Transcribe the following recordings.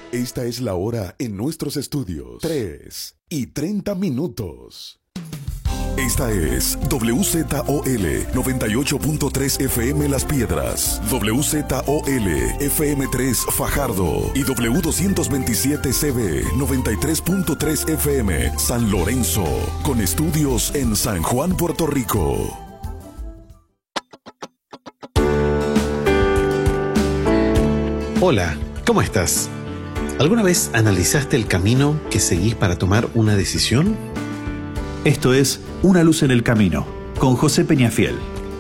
Esta es la hora en nuestros estudios. 3:30. Esta es WZOL 98.3 FM Las Piedras, WZOL FM3 Fajardo y W227CB 93.3 FM San Lorenzo, con estudios en San Juan, Puerto Rico. Hola, ¿cómo estás? ¿Alguna vez analizaste el camino que seguís para tomar una decisión? Esto es Una luz en el camino, con José Peñafiel.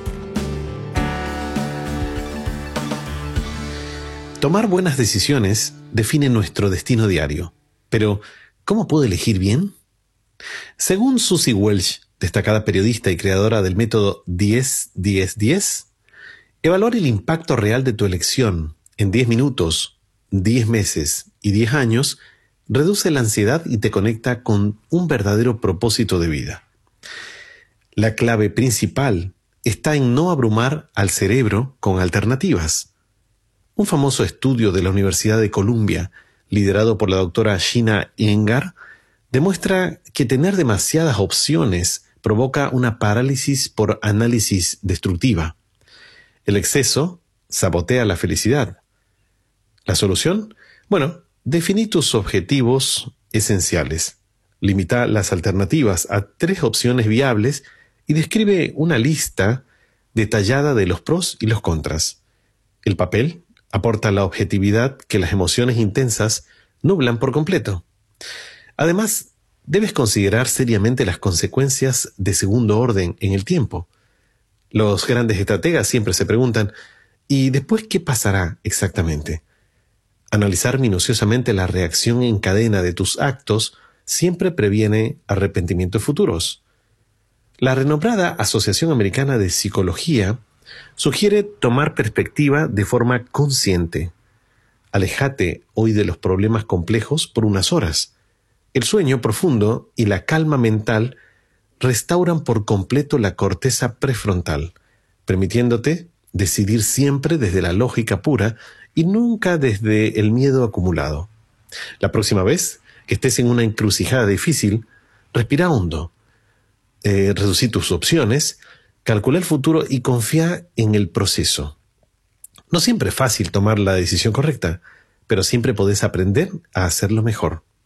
Tomar buenas decisiones define nuestro destino diario. Pero, ¿cómo puedo elegir bien? Según Susie Welch, destacada periodista y creadora del método 10-10-10, evaluar el impacto real de tu elección en 10 minutos, 10 meses y 10 años reduce la ansiedad y te conecta con un verdadero propósito de vida. La clave principal está en no abrumar al cerebro con alternativas. Un famoso estudio de la Universidad de Columbia, liderado por la doctora Sheena Iyengar, demuestra que tener demasiadas opciones provoca una parálisis por análisis destructiva. El exceso sabotea la felicidad. ¿La solución? Bueno, definí tus objetivos esenciales. Limita las alternativas a 3 opciones viables y describe una lista detallada de los pros y los contras. El papel aporta la objetividad que las emociones intensas nublan por completo. Además, debes considerar seriamente las consecuencias de segundo orden en el tiempo. Los grandes estrategas siempre se preguntan, ¿y después qué pasará exactamente? Analizar minuciosamente la reacción en cadena de tus actos siempre previene arrepentimientos futuros. La renombrada Asociación Americana de Psicología sugiere tomar perspectiva de forma consciente. Aléjate hoy de los problemas complejos por unas horas. El sueño profundo y la calma mental restauran por completo la corteza prefrontal, permitiéndote decidir siempre desde la lógica pura y nunca desde el miedo acumulado. La próxima vez que estés en una encrucijada difícil, respira hondo, reducí tus opciones, calcula el futuro y confía en el proceso. No siempre es fácil tomar la decisión correcta, pero siempre podés aprender a hacerlo mejor.